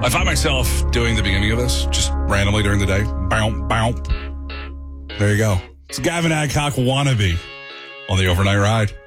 I find myself doing the beginning of this just randomly during the day. Bow, bow. There you go. It's Gavin Adcock wannabe on the Overnight Ride.